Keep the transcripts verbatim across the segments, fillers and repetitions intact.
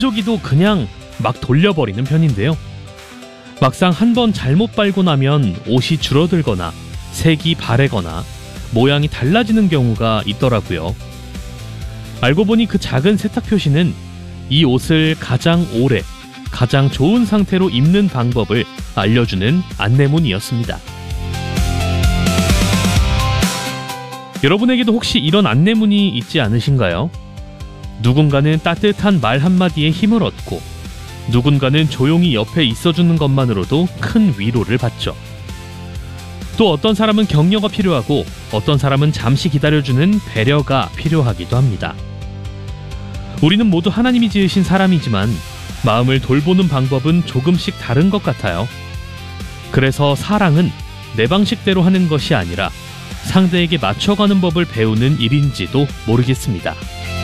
기도 그냥 막 돌려버리는 편인데요. 막상 한 번 잘못 빨고 나면 옷이 줄어들거나 색이 바래거나 모양이 달라지는 경우가 있더라고요. 알고 보니 그 작은 세탁 표시는 이 옷을 가장 오래, 가장 좋은 상태로 입는 방법을 알려주는 안내문이었습니다. 여러분에게도 혹시 이런 안내문이 있지 않으신가요? 누군가는 따뜻한 말 한마디에 힘을 얻고 누군가는 조용히 옆에 있어주는 것만으로도 큰 위로를 받죠. 또 어떤 사람은 격려가 필요하고 어떤 사람은 잠시 기다려주는 배려가 필요하기도 합니다. 우리는 모두 하나님이 지으신 사람이지만 마음을 돌보는 방법은 조금씩 다른 것 같아요. 그래서 사랑은 내 방식대로 하는 것이 아니라 상대에게 맞춰가는 법을 배우는 일인지도 모르겠습니다.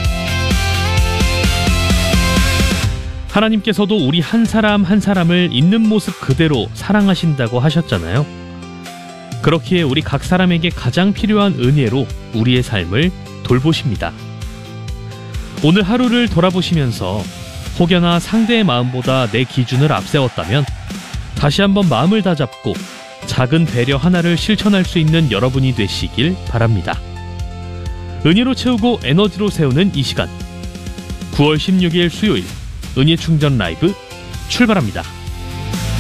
하나님께서도 우리 한 사람 한 사람을 있는 모습 그대로 사랑하신다고 하셨잖아요. 그렇기에 우리 각 사람에게 가장 필요한 은혜로 우리의 삶을 돌보십니다. 오늘 하루를 돌아보시면서 혹여나 상대의 마음보다 내 기준을 앞세웠다면 다시 한번 마음을 다잡고 작은 배려 하나를 실천할 수 있는 여러분이 되시길 바랍니다. 은혜로 채우고 에너지로 세우는 이 시간, 구월 십육일 수요일 은혜 충전 라이브 출발합니다.